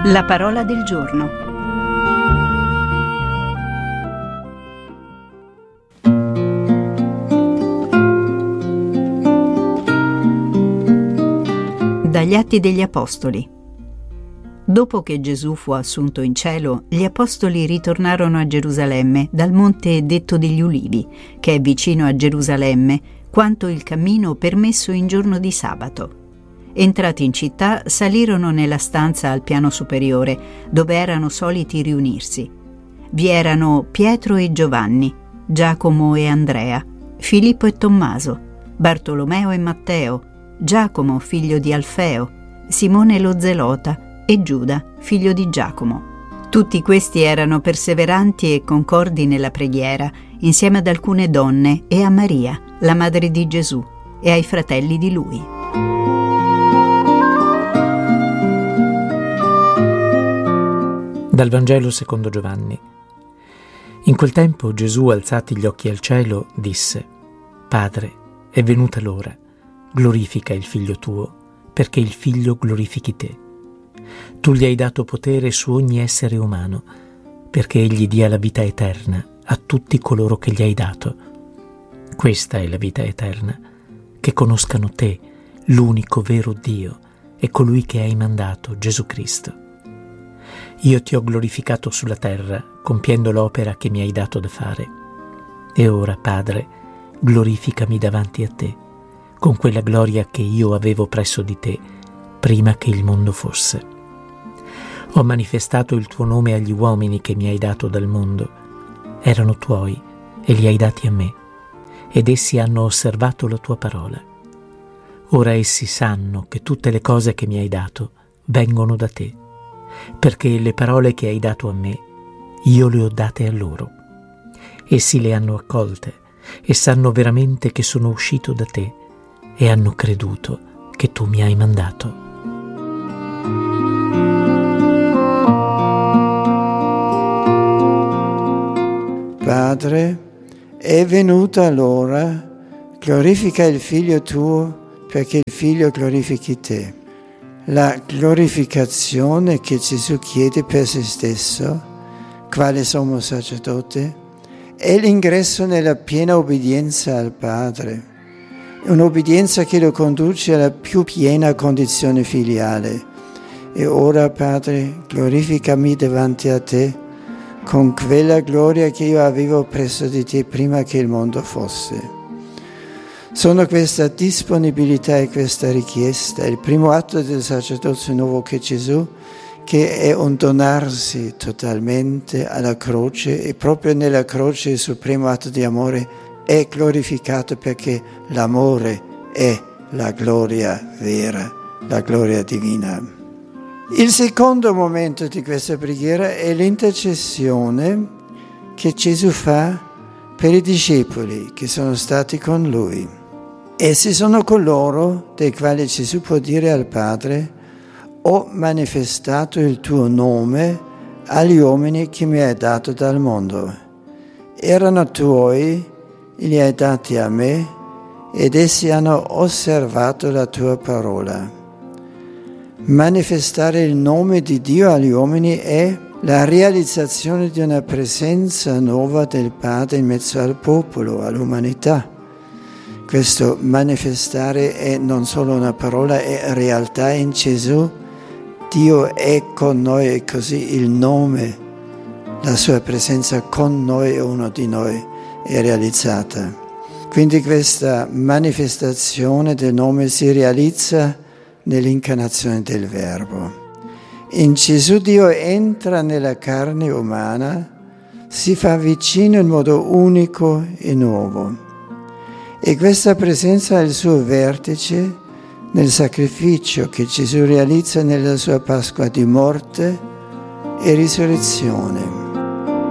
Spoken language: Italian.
La parola del giorno. Dagli Atti degli Apostoli. Dopo che Gesù fu assunto in cielo, gli apostoli ritornarono a Gerusalemme dal monte detto degli Ulivi, che è vicino a Gerusalemme, quanto il cammino permesso in giorno di sabato. Entrati in città, salirono nella stanza al piano superiore, dove erano soliti riunirsi. Vi erano Pietro e Giovanni, Giacomo e Andrea, Filippo e Tommaso, Bartolomeo e Matteo, Giacomo, figlio di Alfeo, Simone lo Zelota e Giuda, figlio di Giacomo. Tutti questi erano perseveranti e concordi nella preghiera, insieme ad alcune donne e a Maria, la madre di Gesù, e ai fratelli di lui. Dal Vangelo secondo Giovanni. In quel tempo Gesù, alzati gli occhi al cielo, disse: Padre, è venuta l'ora, glorifica il Figlio tuo, perché il Figlio glorifichi te. Tu gli hai dato potere su ogni essere umano, perché egli dia la vita eterna a tutti coloro che gli hai dato. Questa è la vita eterna, che conoscano te, l'unico vero Dio, e colui che hai mandato, Gesù Cristo. Io ti ho glorificato sulla terra, compiendo l'opera che mi hai dato da fare. E ora, Padre, glorificami davanti a te, con quella gloria che io avevo presso di te, prima che il mondo fosse. Ho manifestato il tuo nome agli uomini che mi hai dato dal mondo. Erano tuoi e li hai dati a me, ed essi hanno osservato la tua parola. Ora essi sanno che tutte le cose che mi hai dato vengono da te, perché le parole che hai dato a me, io le ho date a loro. Essi le hanno accolte e sanno veramente che sono uscito da te e hanno creduto che tu mi hai mandato. Padre, è venuta l'ora, glorifica il Figlio tuo, perché il Figlio glorifichi te. La glorificazione che Gesù chiede per se stesso, quale sommo sacerdote, è l'ingresso nella piena obbedienza al Padre, un'obbedienza che lo conduce alla più piena condizione filiale. E ora, Padre, glorificami davanti a te con quella gloria che io avevo presso di te prima che il mondo fosse. Sono questa disponibilità e questa richiesta, il primo atto del sacerdozio nuovo che Gesù, che è un donarsi totalmente alla croce, e proprio nella croce il supremo atto di amore è glorificato, perché l'amore è la gloria vera, la gloria divina. Il secondo momento di questa preghiera è l'intercessione che Gesù fa per i discepoli che sono stati con lui. Essi sono coloro dei quali Gesù può dire al Padre: ho manifestato il tuo nome agli uomini che mi hai dato dal mondo. Erano tuoi, li hai dati a me, ed essi hanno osservato la tua parola. Manifestare il nome di Dio agli uomini è la realizzazione di una presenza nuova del Padre in mezzo al popolo, all'umanità. Questo manifestare è non solo una parola, è realtà in Gesù. Dio è con noi, e così il nome, la sua presenza con noi e uno di noi è realizzata. Quindi questa manifestazione del nome si realizza nell'incarnazione del Verbo. In Gesù Dio entra nella carne umana, si fa vicino in modo unico e nuovo. E questa presenza ha il suo vertice nel sacrificio che Gesù realizza nella sua Pasqua di morte e risurrezione.